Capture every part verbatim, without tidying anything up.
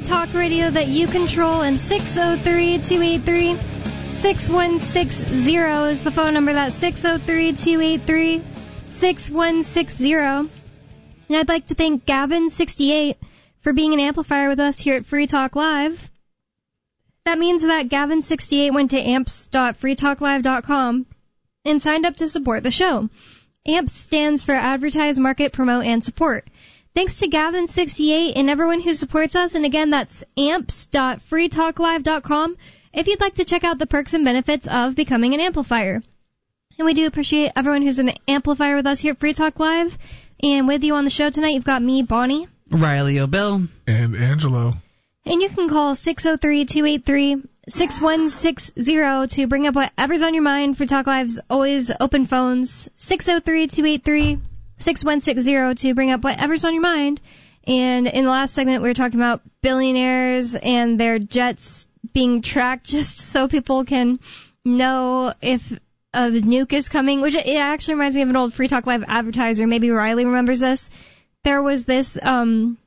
talk radio that you control, and six oh three, two eight three, six one six zero is the phone number. That's six oh three, two eight three, six one six zero. And I'd like to thank Gavin sixty-eight for being an amplifier with us here at Free Talk Live. That means that Gavin sixty-eight went to amps dot free talk live dot com and signed up to support the show. AMPS stands for Advertise, Market, Promote, and Support. Thanks to Gavin sixty-eight and everyone who supports us. And again, that's amps dot free talk live dot com if you'd like to check out the perks and benefits of becoming an amplifier. And we do appreciate everyone who's an amplifier with us here at Free Talk Live. And with you on the show tonight, you've got me, Bonnie, Riley O'Bill, and Angelo. And you can call six oh three, two eight three, six one six zero to bring up whatever's on your mind. Free Talk Live's always open phones. six oh three, two eight three, six one six zero to bring up whatever's on your mind. And in the last segment, we were talking about billionaires and their jets being tracked just so people can know if a nuke is coming, which it actually reminds me of an old Free Talk Live advertiser. Maybe Riley remembers this. There was this um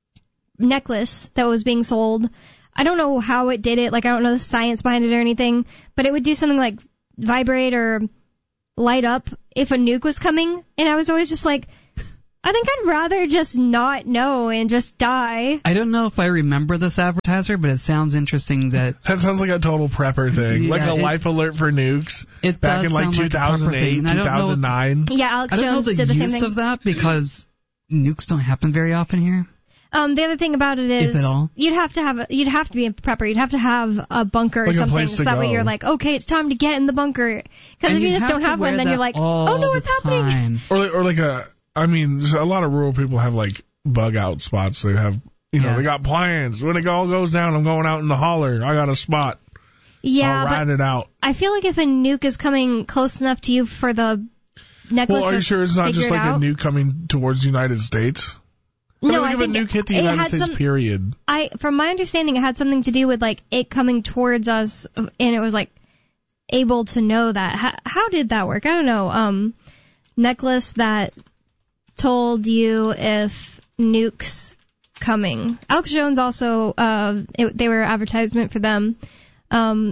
necklace that was being sold. I don't know how it did it. Like, I don't know the science behind it or anything, but it would do something like vibrate or light up if a nuke was coming. And I was always just like, I think I'd rather just not know and just die. I don't know if I remember this advertiser, but it sounds interesting that... That sounds like a total prepper thing. Yeah, like a it, life alert for nukes it back in like two thousand eight, like two thousand nine. Yeah, Alex I don't Jones know the did the use same thing. of that because nukes don't happen very often here. Um, the other thing about it is, if at all. you'd have to have a, you'd have to be a prepper. You'd have to have a bunker like or something, so that go. way you're like, okay, it's time to get in the bunker. Because if you just don't have one, then you're like, oh no, what's happening? Or like, or like a, I mean, a lot of rural people have like bug out spots. They have, you know, yeah. they got plans. When it all goes down, I'm going out in the holler. I got a spot. Yeah, I'll ride but it out. I feel like if a nuke is coming close enough to you for the necklace, well, are you sure it's not just like out? a nuke coming towards the United States? No, I I think think a nuke hit the it United had States, some, period. I, from my understanding, it had something to do with like it coming towards us, and it was like able to know that. How, how did that work? I don't know. Um, necklace that told you if nukes coming. Alex Jones also, uh, it, they were advertisement for them. Um,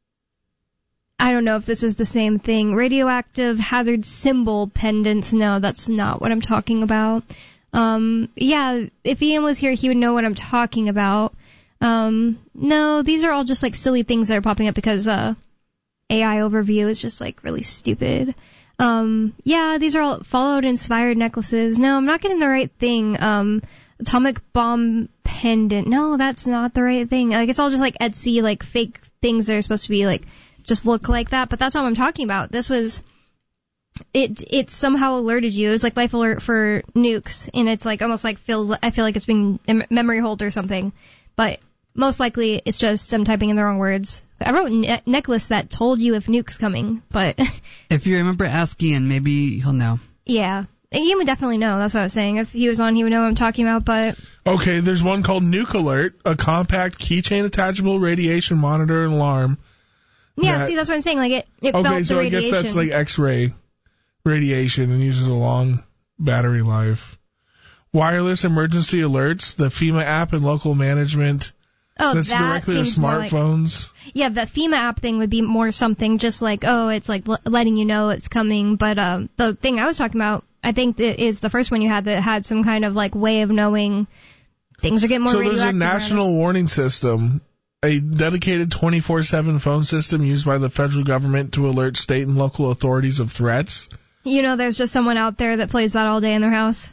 I don't know if this is the same thing. Radioactive hazard symbol pendants. No, that's not what I'm talking about. Um, yeah, if Ian was here, he would know what I'm talking about. Um, no, these are all just like silly things that are popping up because, uh, A I overview is just like really stupid. Um, yeah, these are all Fallout inspired necklaces. No, I'm not getting the right thing. Um, atomic bomb pendant. No, that's not the right thing. Like, it's all just like Etsy, like fake things that are supposed to be like, just look like that, but that's not what I'm talking about. This was, it, it somehow alerted you. It was like life alert for nukes, and it's like almost like feel, I feel like it's being a memory hold or something, but most likely it's just I'm typing in the wrong words. I wrote ne- necklace that told you if nuke's coming, but if you remember, ask Ian. Maybe he'll know. Yeah, Ian would definitely know. That's what I was saying. If he was on, he would know what I'm talking about. But okay, there's one called Nuke Alert, a compact keychain attachable radiation monitor and alarm. Yeah, that, see, that's what I'm saying. Like it, it okay, felt so the radiation. I guess that's like X-ray radiation and uses a long battery life. Wireless emergency alerts, the FEMA app and local management. Oh, that's that directly to seems more smartphones. Like, yeah, the FEMA app thing would be more something just like, oh, it's like l- letting you know it's coming. But um, the thing I was talking about, I think that is the first one you had that had some kind of like way of knowing things are getting more so radioactive. So there's a national warning system, a dedicated twenty-four seven phone system used by the federal government to alert state and local authorities of threats. You know, there's just someone out there that plays that all day in their house.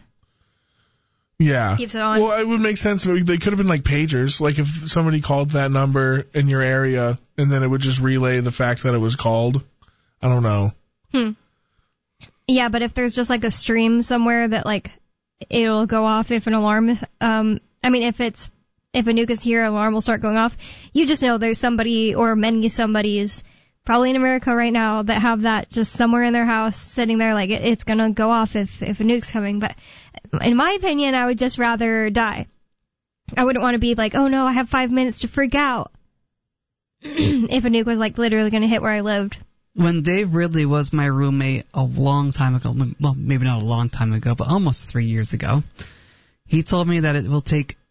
Yeah. Keeps it on. Well, it would make sense. They could have been like pagers. Like if somebody called that number in your area, and then it would just relay the fact that it was called. I don't know. Hmm. Yeah, but if there's just like a stream somewhere that like it'll go off if an alarm, um, I mean, if it's, if a nuke is here, alarm will start going off. You just know there's somebody or many somebodies probably in America right now that have that just somewhere in their house sitting there like it, it's going to go off if, if a nuke's coming. But in my opinion, I would just rather die. I wouldn't want to be like, oh no, I have five minutes to freak out if a nuke was like literally going to hit where I lived. When Dave Ridley was my roommate a long time ago, well, maybe not a long time ago, but almost three years ago, he told me that it will take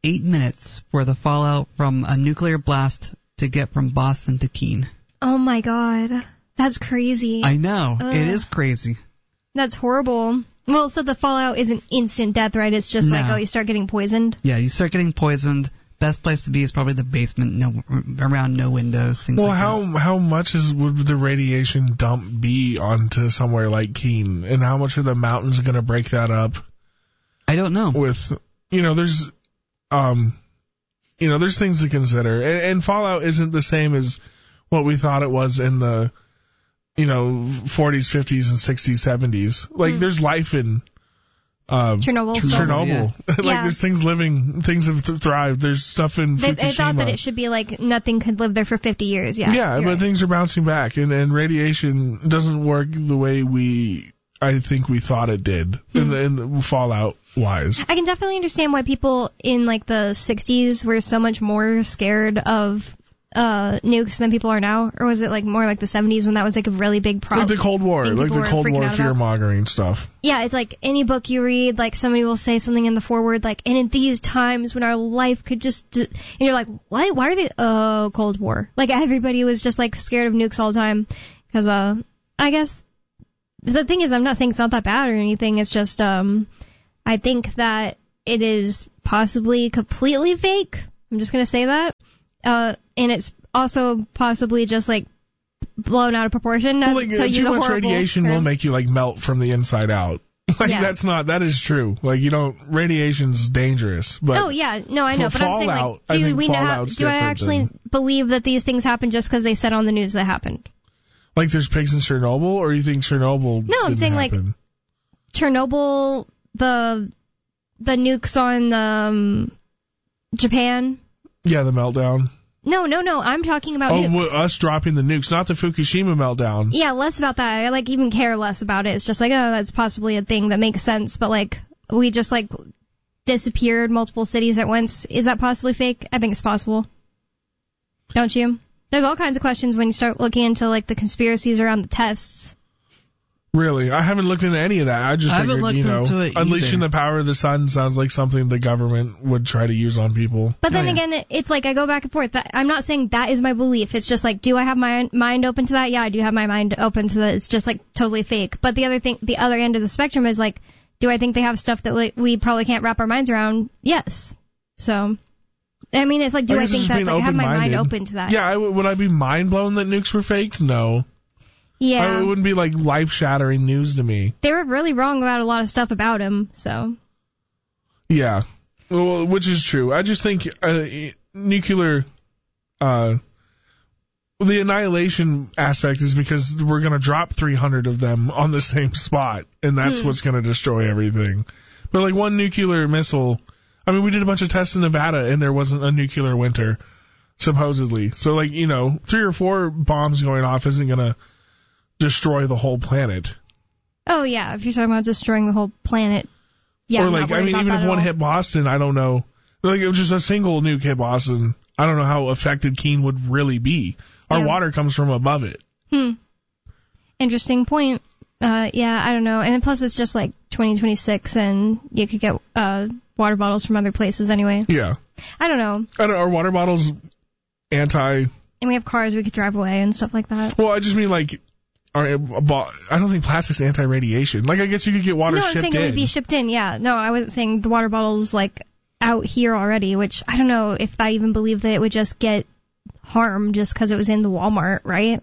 eight minutes for the fallout from a nuclear blast to get from Boston to Keene. Oh my god. That's crazy. I know. Ugh. It is crazy. That's horrible. Well, so the fallout isn't instant death, right? It's just No. like, oh, you start getting poisoned? Yeah, you start getting poisoned. Best place to be is probably the basement, no, around no windows, things Well, like how that. how much is would the radiation dump be onto somewhere like Keene, and how much are the mountains going to break that up? I don't know. With you know, there's um, you know, there's things to consider, and, and fallout isn't the same as what we thought it was in the you know forties, fifties, and sixties, seventies. Like, Hmm. there's life in. Uh, Chernobyl. still. Chernobyl. Yeah. like Yeah. there's things living, things have th- thrived. There's stuff in They, Fukushima. they thought that it should be like nothing could live there for fifty years. Yeah. Yeah, you're but right. things are bouncing back, and, and radiation doesn't work the way we, I think we thought it did, in, the, in the fallout wise. I can definitely understand why people in like the sixties were so much more scared of uh nukes than people are now, or was it like more like the seventies when that was like a really big Like problem? the Cold War, thing like people the were Cold freaking War out fear about. mongering stuff. Yeah, it's like any book you read, like somebody will say something in the foreword, like, and in these times when our life could just, d-, and you're like, what? Why are they? Oh, Cold War. Like everybody was just like scared of nukes all the time, because uh, I guess the thing is, I'm not saying it's not that bad or anything. It's just um, I think that it is possibly completely fake. I'm just gonna say that, uh, and it's also possibly just like blown out of proportion. Well, like, to use too a much horrible radiation term. will make you like melt from the inside out. Like Yeah. that's not, that is true. Like you don't, radiation's dangerous, but Oh yeah, no, I know, for but I'm saying fallout, like, I do think we know? How, fallout's do I different actually than- believe that these things happen just because they said on the news that happened? like there's pigs in Chernobyl, or you think Chernobyl? No, I'm didn't saying, like, happen? Chernobyl, the the nukes on um, Japan. yeah, the meltdown. No, no, no. I'm talking about Oh, nukes. w- us dropping the nukes, not the Fukushima meltdown. Yeah, less about that. I like even care less about it. It's just like, oh, that's possibly a thing that makes sense. But like, we just like disappeared multiple cities at once. Is that possibly fake? I think it's possible. Don't you? There's all kinds of questions when you start looking into like the conspiracies around the tests. Really? I haven't looked into any of that. I just I haven't figured, you looked know, into it unleashing either. the power of the sun sounds like something the government would try to use on people. But then Oh, yeah. again, it- it's like I go back and forth. That, I'm not saying that is my belief. It's just like, do I have my mind open to that? Yeah, I do have my mind open to that. It's just like totally fake. But the other thing, the other end of the spectrum is like, do I think they have stuff that we, we probably can't wrap our minds around? Yes. So, I mean, it's like, do I, guess it's think just that's being like, I have my mind open-minded. open to that? Yeah, I w- would I be mind blown that nukes were faked? No. Yeah. I, it wouldn't be like life shattering news to me. They were really wrong about a lot of stuff about him, so. Yeah, well, which is true. I just think uh, nuclear, uh, the annihilation aspect is because we're going to drop three hundred of them on the same spot, and that's Hmm. what's going to destroy everything. But like one nuclear missile, I mean, we did a bunch of tests in Nevada, and there wasn't a nuclear winter, supposedly. So like, you know, three or four bombs going off isn't going to destroy the whole planet. Oh yeah, if you're talking about destroying the whole planet. Yeah, or I'm not like, I worried mean, about even that if at one all. hit Boston, I don't know. Like, it was just a single nuke hit Boston. I don't know how affected Keene would really be. Our Yeah. water comes from above it. Hmm. Interesting point. Uh, yeah, I don't know. And plus it's just like twenty twenty-six and you could get, uh, water bottles from other places anyway. Yeah. I don't know. I don't, our water bottles anti. And we have cars we could drive away and stuff like that. Well, I just mean like, are, I don't think plastic's anti-radiation. Like, I guess you could get water no, I'm shipped saying in. it would be shipped in, yeah. No, I wasn't saying the water bottles like out here already, which I don't know if I even believe that it would just get harmed just because it was in the Walmart, right?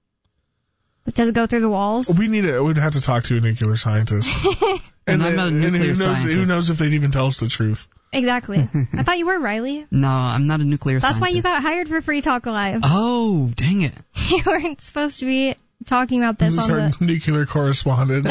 But does it go through the walls? we need it. We'd have to talk to a nuclear scientist. And I'm not a and nuclear who knows, scientist. Who knows if they'd even tell us the truth. Exactly. I thought you were, Riley. No, I'm not a nuclear That's scientist. why you got hired for Free Talk Live. Oh, dang it. You weren't supposed to be talking about this Who's on our the... nuclear correspondent?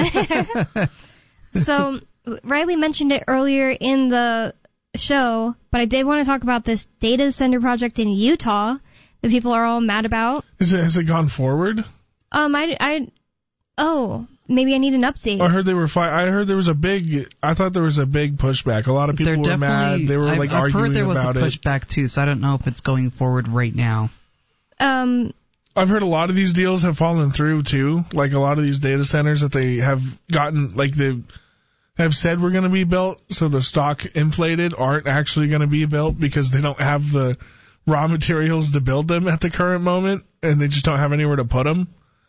So, Riley mentioned it earlier in the show, but I did want to talk about this data center project in Utah that people are all mad about. Is it, has it gone forward? Um, I, I, oh, maybe I need an update. I heard they were fi- I heard there was a big. I thought there was a big pushback. A lot of people They're were mad. definitely. They were I've, like I've arguing heard there was a about it. pushback too, so I don't know if it's going forward right now. Um, I've heard a lot of these deals have fallen through too. Like a lot of these data centers that they have gotten, like the have said were going to be built, so the stock inflated aren't actually going to be built because they don't have the raw materials to build them at the current moment, and they just don't have anywhere to put them.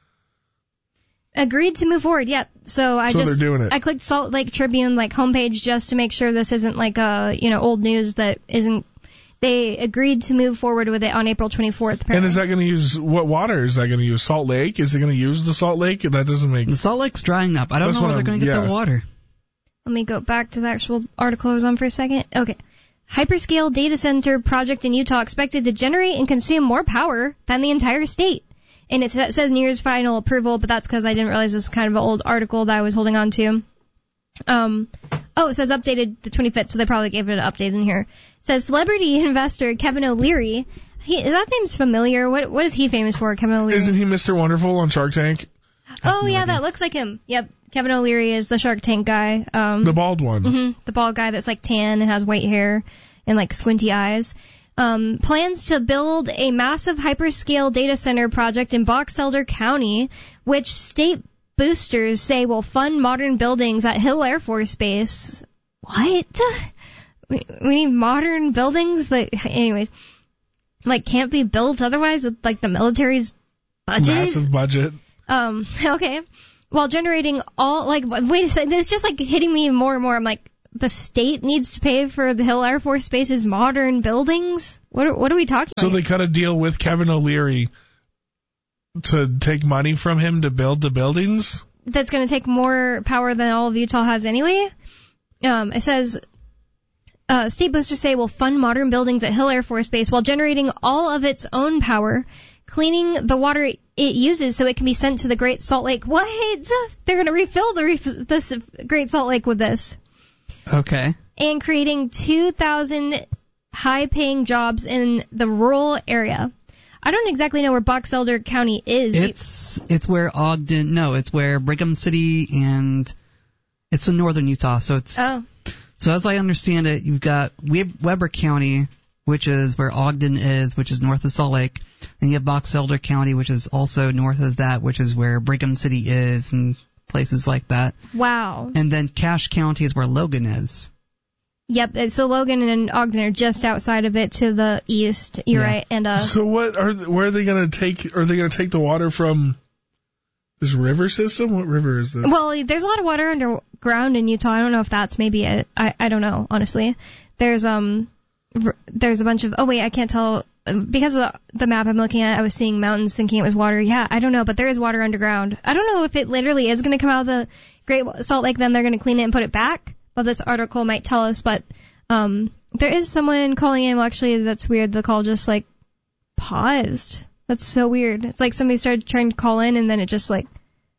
Agreed to move forward. Yep. So I so just they're doing it. I clicked Salt Lake Tribune like homepage just to make sure this isn't like a you know old news that isn't. They agreed to move forward with it on April twenty-fourth. Apparently. And is that going to use what water? Is that going to use Salt Lake? Is it going to use the Salt Lake? That doesn't make. The Salt Lake's drying up. I don't That's know where what they're going I'm- to get yeah. their water. Let me go back to the actual article I was on for a second. Okay. Hyperscale data center project in Utah expected to generate and consume more power than the entire state. And it sa- says nears final approval, but that's because I didn't realize this is kind of an old article that I was holding on to. Um, oh, it says updated the twenty-fifth, so they probably gave it an update in here. It says celebrity investor Kevin O'Leary. He, that seems familiar. What What is he famous for, Kevin O'Leary? Isn't he Mister Wonderful on Shark Tank? Oh, no yeah, idea. that looks like him. Yep. Kevin O'Leary is the Shark Tank guy. Um, The bald one. Mm-hmm. The bald guy that's like tan and has white hair and like squinty eyes. Um, plans to build a massive hyperscale data center project in Box Elder County, which state boosters say will fund modern buildings at Hill Air Force Base. What? We, we need modern buildings that, anyways, like can't be built otherwise with like the military's budget. Massive budget. Um, okay. While generating all, like, wait a second, it's just like hitting me more and more. I'm like, the state needs to pay for the Hill Air Force Base's modern buildings? What are, what are we talking So about? they cut a deal with Kevin O'Leary to take money from him to build the buildings? That's going to take more power than all of Utah has anyway. Um, it says, uh, state boosters say will fund modern buildings at Hill Air Force Base while generating all of its own power, cleaning the water it uses so it can be sent to the Great Salt Lake. What? They're going to refill the ref- this Great Salt Lake with this. Okay. And creating two thousand high-paying jobs in the rural area. I don't exactly know where Box Elder County is. It's it's where Ogden. No, it's where Brigham City and it's in northern Utah. So it's Oh. so as I understand it, you've got Web- Weber County, which is where Ogden is, which is north of Salt Lake, and you have Box Elder County, which is also north of that, which is where Brigham City is and places like that. Wow. And then Cache County is where Logan is. Yep, so Logan and Ogden are just outside of it to the east. You're Yeah. right. And uh So what are th- where are they going to take? Are they going to take the water from this river system? What river is this? well, there's a lot of water underground in Utah. I don't know if that's maybe it. I I don't know, honestly. There's um r- there's a bunch of oh wait, I can't tell because of the, the map I'm looking at. I was seeing mountains thinking it was water. Yeah, I don't know, but there is water underground. I don't know if it literally is going to come out of the Great Salt Lake, then they're going to clean it and put it back. Well, this article might tell us, but um, there is someone calling in. Well, actually, that's weird. The call just like paused. That's so weird. It's like somebody started trying to call in and then it just like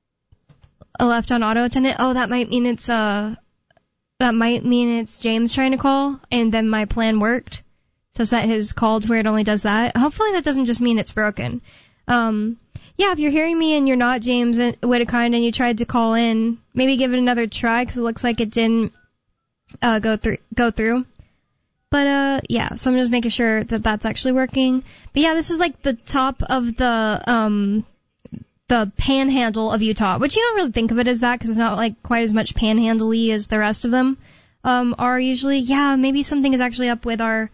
left on auto attendant. Oh, that might mean it's uh, that might mean it's James trying to call, and then my plan worked to set his call to where it only does that. Hopefully, that doesn't just mean it's broken. Um, yeah, if you're hearing me and you're not James Whittakind and you tried to call in, maybe give it another try because it looks like it didn't. Uh, go through, go through. But, uh, yeah, so I'm just making sure that that's actually working. But yeah, this is like the top of the, um, the panhandle of Utah, which you don't really think of it as that because it's not like quite as much panhandle-y as the rest of them, um, are usually. Yeah, maybe something is actually up with our,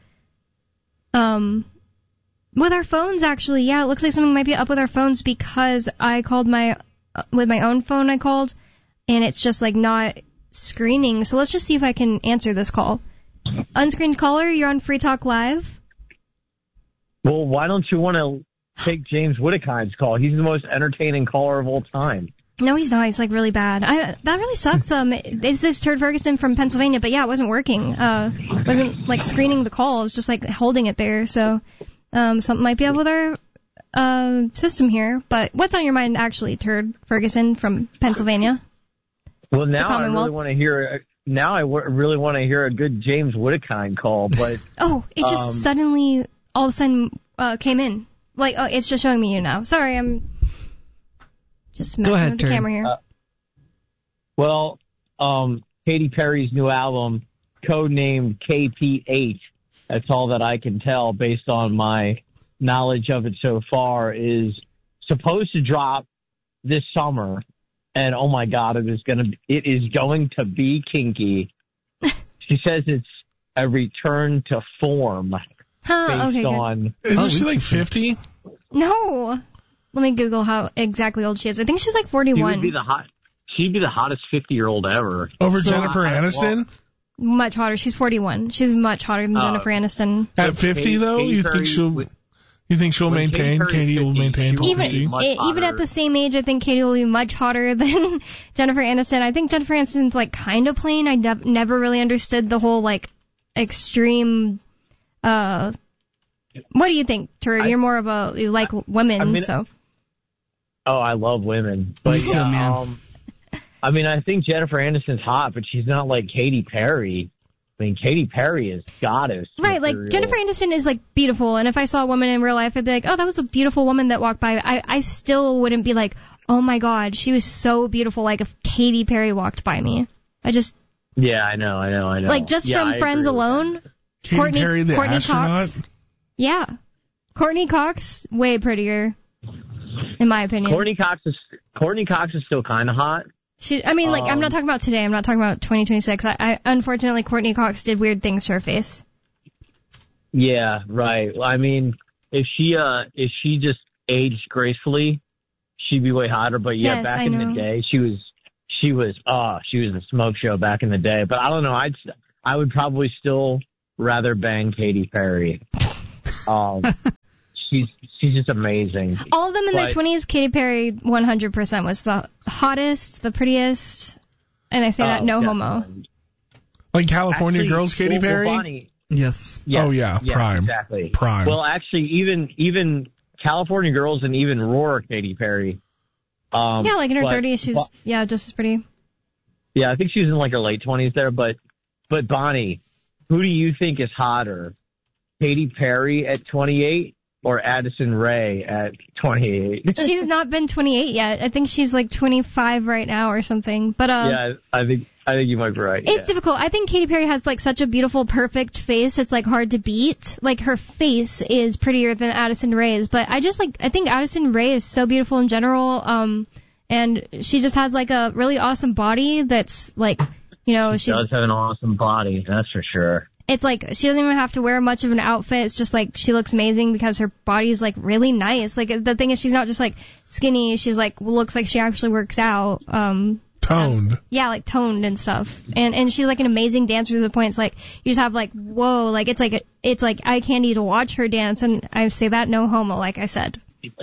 um, with our phones actually. Yeah, it looks like something might be up with our phones because I called my, uh, with my own phone I called, and it's just like not screening. So let's just see if I can answer this call. Unscreened caller, you're on Free Talk Live. Well, why don't you want to take James Whittakind's call? He's the most entertaining caller of all time. No, he's not. He's like really bad. I, that really sucks. Um, is this Turd Ferguson from Pennsylvania? But yeah, it wasn't working. Uh, wasn't like screening the call. It was just like holding it there. So, um, something might be up with our uh system here. But what's on your mind actually, Turd Ferguson from Pennsylvania? Well, now I really want to hear. Now I w- really want to hear a good James Whittakind call, but oh, it just um, suddenly all of a sudden uh, came in. Like, oh, it's just showing me you now. Sorry, I'm just messing ahead, with the Turd. camera here. Uh, well, um, Katy Perry's new album, codenamed K P eight. That's all that I can tell based on my knowledge of it so far. Is supposed to drop this summer. and oh my god, it is gonna it is going to be kinky. She says it's a return to form Huh, based okay, good. on. Isn't Oh, she like interesting. fifty? No. Let me Google how exactly old she is. I think she's like She forty-one. would be the hot. She'd be the hottest fifty-year-old ever. Over So, Jennifer I- Aniston? Much hotter. She's forty-one. She's much hotter than Oh. Jennifer Aniston. At fifty, Katy- though? Katy You think Perry she'll... would- You think she'll When maintain? Katy Perry's Katie will fifty, maintain she till will be fifty? much E- even hotter. at the same age, I think Katie will be much hotter than Jennifer Aniston. I think Jennifer Aniston's like kind of plain. I ne- never really understood the whole like extreme. Uh, what do you think, Turd? I- You're more of a you like women, I mean- so Oh, I love women. But Me too, yeah, man. um, I mean, I think Jennifer Aniston's hot, but she's not like Katy Perry. I mean, Katy Perry is goddess. right. Like material. Jennifer Aniston is like beautiful, and if I saw a woman in real life, I'd be like, oh, that was a beautiful woman that walked by. I I still wouldn't be like, oh my god, she was so beautiful. Like if Katy Perry walked by me, I just Yeah, I know, I know, I know. like just Yeah, from I Friends agree with alone. that. Katy Courtney- Perry, the Courtney astronaut? Cox. Yeah. Courtney Cox, way prettier, in my opinion. Courtney Cox is Courtney Cox is still kind of hot. She, I mean, like, I'm Um, not talking about today. I'm not talking about twenty twenty-six. I, I, unfortunately, Courtney Cox did weird things to her face. Yeah, right. Well, I mean, if she uh if she just aged gracefully, she'd be way hotter. But yeah, Yes, back I in know. the day, she was she was uh she was a smoke show back in the day. But I don't know. I'd st- I would probably still rather bang Katy Perry. Um, she's she's just amazing. All of them in their But- twenties, Katy Perry one hundred percent was the hottest, the prettiest, and I say that Oh, no homo. definitely. Like California Actually, Girls, Katy well, well, Perry? Bonnie- Yes. Yeah, Oh, yeah, prime. exactly. Prime. Well, actually, even even California Girls and even Roar Katy Perry. Um, Yeah, like in her but- thirties, she's, but- yeah, just as pretty. yeah, I think she was in like her late twenties there. But but Bonnie, who do you think is hotter, Katy Perry at twenty-eight or Addison Rae at twenty-eight? She's not been twenty-eight yet. I think she's like twenty-five right now or something. But, uh, yeah, I think I think you might be right. it's yeah. difficult. I think Katy Perry has like such a beautiful, perfect face. It's like hard to beat. Like her face is prettier than Addison Rae's, but I just like I think Addison Rae is so beautiful in general. Um, and she just has like a really awesome body that's like, you know, She she's does have an awesome body, that's for sure. it's like she doesn't even have to wear much of an outfit. It's just like she looks amazing because her body is like really nice. Like the thing is, she's not just like skinny. She's like looks like she actually works out. Um, Toned. yeah, like toned and stuff. And and she's like an amazing dancer to the point it's like you just have like whoa, like it's like it's like eye candy to watch her dance. And I say that no homo, like I said.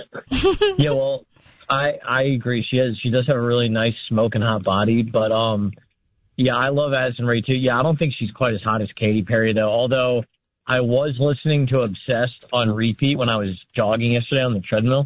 Yeah, well, I I agree. She has she does have a really nice smoking hot body, but um, yeah, I love Addison Rae too. Yeah, I don't think she's quite as hot as Katy Perry though. Although I was listening to Obsessed on repeat when I was jogging yesterday on the treadmill.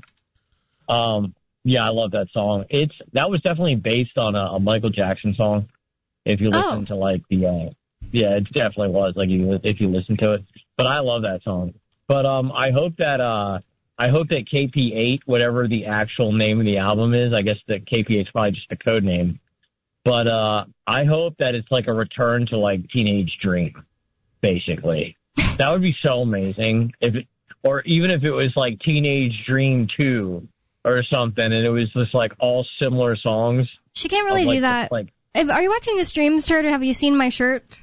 Um, yeah, I love that song. It's that was definitely based on a, a Michael Jackson song. If you listen Oh. to like the uh, yeah, it definitely was like you if you listen to it. But I love that song. But um, I hope that uh. I hope that K P eight, whatever the actual name of the album is, I guess that K P eight is probably just a code name. But uh, I hope that it's like a return to like Teenage Dream, basically. That would be so amazing. If it, or even if it was like Teenage Dream two or something, and it was just like all similar songs. She can't really of, like, do that. Like, If, are you watching the streams, Turd, or have you seen my shirt?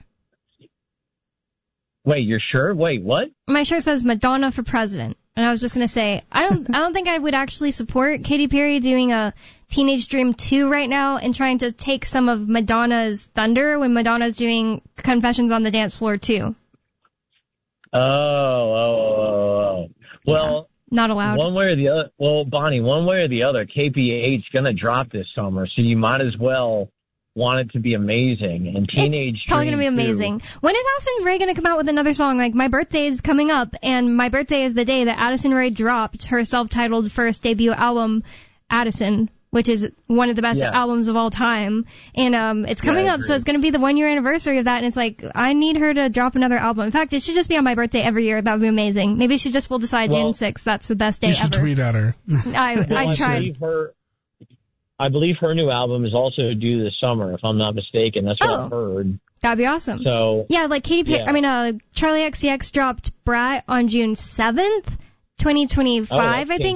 wait, you're sure? Wait, what? My shirt says Madonna for president. And I was just gonna say, I don't, I don't think I would actually support Katy Perry doing a Teenage Dream two right now and trying to take some of Madonna's thunder when Madonna's doing Confessions on the Dance Floor too. Oh, oh, oh, oh. Well. Not allowed. One way or the other, well, Bonnie, one way or the other, K P eight's gonna drop this summer, so you might as well want it to be amazing. And Teenage It's probably Dream gonna be two, amazing. When is Addison Rae gonna come out with another song? Like, my birthday is coming up, and my birthday is the day that Addison Rae dropped her self-titled first debut album, Addison, which is one of the best Yeah. albums of all time. And um, it's coming Yeah, I up, so agree. it's gonna be the one-year anniversary of that. And it's like, I need her to drop another album. In fact, it should just be on my birthday every year. That would be amazing. Maybe she just will decide Well, June sixth. That's the best day You should ever. tweet at her. I Well, I I tried. believe her. I believe her new album is also due this summer, if I'm not mistaken. That's what Oh. I've heard. That'd be awesome. So Yeah, like Katy Perry, Yeah. I mean, uh, Charlie X C X dropped Brat on June seventh, twenty twenty-five, Oh, I that's think. kinky.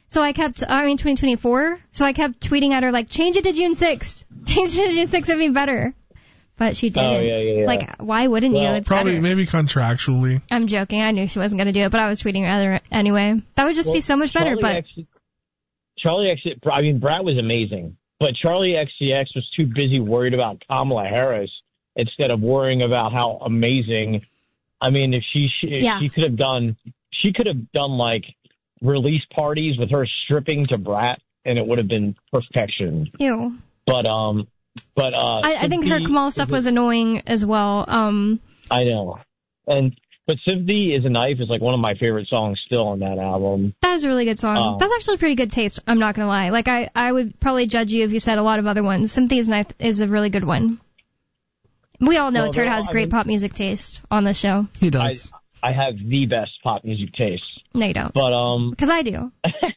So I kept, I mean twenty twenty-four, so I kept tweeting at her like, change it to June sixth. Change it to June sixth, it'd be better. But she didn't. Oh, yeah, yeah, yeah. Like, why wouldn't Well, you? It's Probably, better. maybe contractually. I'm joking. I knew she wasn't going to do it, but I was tweeting her other anyway. That would just Well, be so much better, Charlie but... X, Charlie X, I mean, Brat was amazing, but Charlie X C X was too busy worried about Kamala Harris instead of worrying about how amazing. I mean, if she if Yeah. she could have done, she could have done like release parties with her stripping to Brat, and it would have been perfection. Ew. But um, but uh, I, I think her Sympathy Kamal stuff is a- was annoying as well. Um, I know, and but Sympathy is a Knife is like one of my favorite songs still on that album. that is a really good song. Um, That's actually pretty good taste, I'm not going to lie. Like, I, I would probably judge you if you said a lot of other ones. Sympathy is Knife is a really good one. We all know Well, Turd they're has all- great I mean- pop music taste on this show. He I does. I have the best pop music taste, No, you don't. but um. Because I do.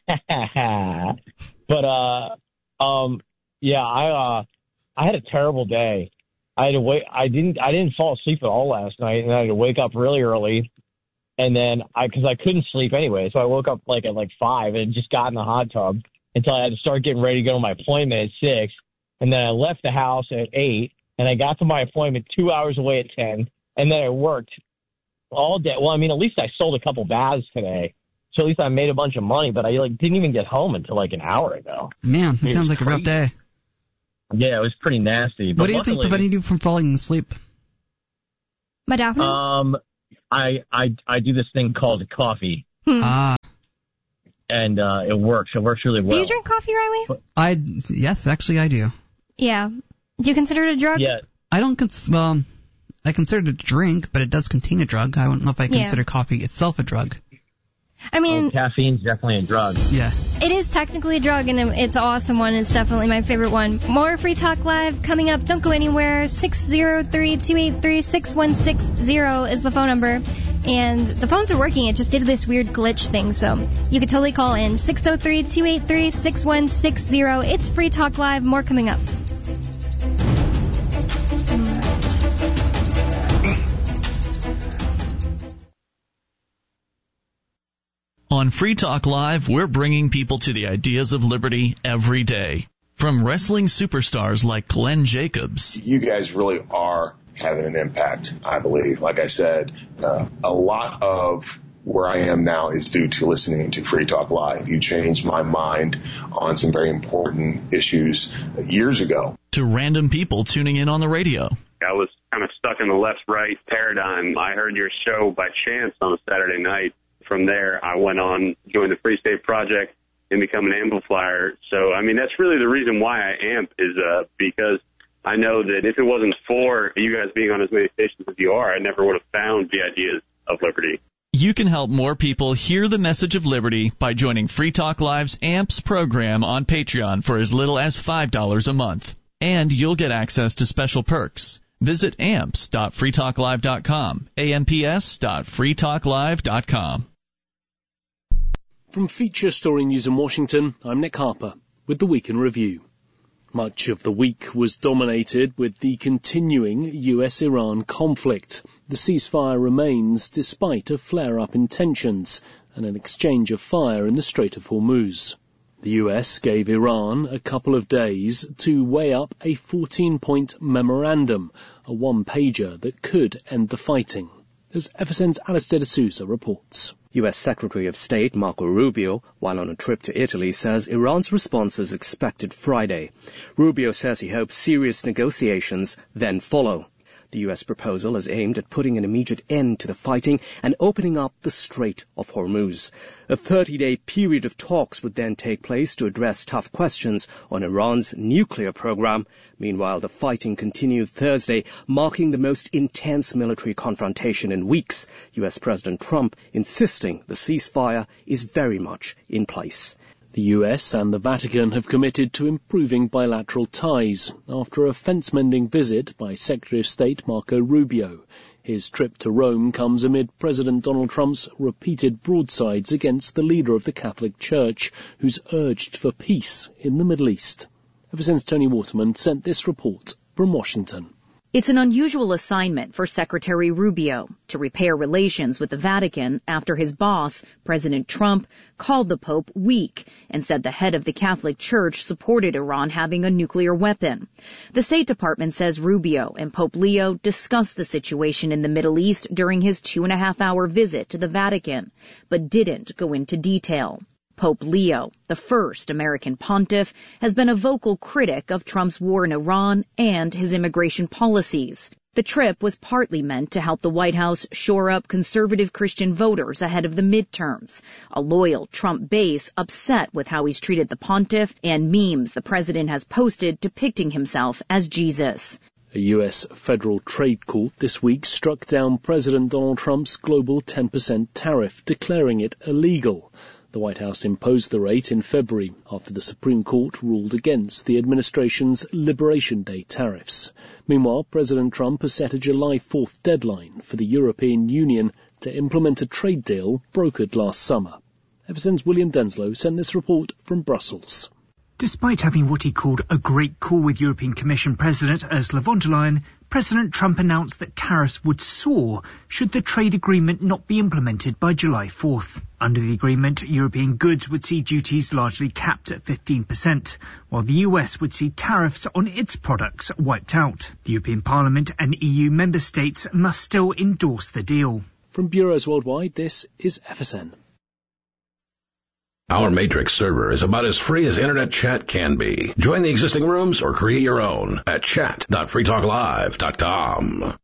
but uh um yeah I uh I had a terrible day. I had to wait I didn't I didn't fall asleep at all last night, and I had to wake up really early, and then I because I couldn't sleep anyway, so I woke up like at like five and just got in the hot tub until I had to start getting ready to go to my appointment at six, and then I left the house at eight, and I got to my appointment two hours away at ten, and then I worked all day. Well, I mean, at least I sold a couple baths today. So at least I made a bunch of money, but I like didn't even get home until like an hour ago. Man, it It sounds was like a rough crazy. day. Yeah, it was pretty nasty. But What do you think luckily, prevented you from falling asleep? Modafinil? Um, I I I do this thing called coffee, Hmm. Ah, and uh, it works. It works really well. Do you drink coffee, Riley? I yes, actually I do. Yeah. Do you consider it a drug? Yeah. I don't cons- well, I consider it a drink, but it does contain a drug. I don't know if I Yeah. consider coffee itself a drug. I mean, Oh, caffeine's definitely a drug. Yeah. it is technically a drug, and it's an awesome one. It's definitely my favorite one. More Free Talk Live coming up. Don't go anywhere. six oh three, two eight three, six one six zero is the phone number. And the phones are working. It just did this weird glitch thing, so you could totally call in. six oh three, two eight three, six one six zero. It's Free Talk Live. More coming up. On Free Talk Live, we're bringing people to the ideas of liberty every day. From wrestling superstars like Glenn Jacobs. You guys really are having an impact, I believe. Like I said, uh, a lot of where I am now is due to listening to Free Talk Live. You changed my mind on some very important issues years ago. To random people tuning in on the radio. I was kind of stuck in the left-right paradigm. I heard your show by chance on a Saturday night. From there, I went on, joined the Free State Project, and become an amplifier. So, I mean, that's really the reason why I amp is uh, because I know that if it wasn't for you guys being on as many stations as you are, I never would have found the ideas of liberty. You can help more people hear the message of liberty by joining Free Talk Live's AMPS program on Patreon for as little as five dollars a month. And you'll get access to special perks. Visit amps dot free talk live dot com, amps dot free talk live dot com. From Feature Story News in Washington, I'm Nick Harper with the Week in Review. Much of the week was dominated with the continuing U S Iran conflict. The ceasefire remains despite a flare-up in tensions and an exchange of fire in the Strait of Hormuz. The U S gave Iran a couple of days to weigh up a fourteen-point memorandum, a one-pager that could end the fighting. As F S N's Alistair D'Souza reports. U S Secretary of State Marco Rubio, while on a trip to Italy, says Iran's response is expected Friday. Rubio says he hopes serious negotiations then follow. The U S proposal is aimed at putting an immediate end to the fighting and opening up the Strait of Hormuz. A thirty-day period of talks would then take place to address tough questions on Iran's nuclear program. Meanwhile, the fighting continued Thursday, marking the most intense military confrontation in weeks. U S President Trump insisting the ceasefire is very much in place. The U S and the Vatican have committed to improving bilateral ties after a fence-mending visit by Secretary of State Marco Rubio. His trip to Rome comes amid President Donald Trump's repeated broadsides against the leader of the Catholic Church, who's urged for peace in the Middle East. Ever since Tony Waterman sent this report from Washington. It's an unusual assignment for Secretary Rubio to repair relations with the Vatican after his boss, President Trump, called the Pope weak and said the head of the Catholic Church supported Iran having a nuclear weapon. The State Department says Rubio and Pope Leo discussed the situation in the Middle East during his two and a half hour visit to the Vatican, but didn't go into detail. Pope Leo, the first American pontiff, has been a vocal critic of Trump's war in Iran and his immigration policies. The trip was partly meant to help the White House shore up conservative Christian voters ahead of the midterms, a loyal Trump base upset with how he's treated the pontiff and memes the president has posted depicting himself as Jesus. A U S federal trade court this week struck down President Donald Trump's global ten percent tariff, declaring it illegal. The White House imposed the rate in February after the Supreme Court ruled against the administration's Liberation Day tariffs. Meanwhile, President Trump has set a July fourth deadline for the European Union to implement a trade deal brokered last summer. Ever since William Denslow sent this report from Brussels. Despite having what he called a great call with European Commission President Ursula von der Leyen, President Trump announced that tariffs would soar should the trade agreement not be implemented by July fourth. Under the agreement, European goods would see duties largely capped at fifteen percent, while the U S would see tariffs on its products wiped out. The European Parliament and E U member states must still endorse the deal. From Bureaus Worldwide, this is F S N. Our Matrix server is about as free as internet chat can be. Join the existing rooms or create your own at chat dot free talk live dot com.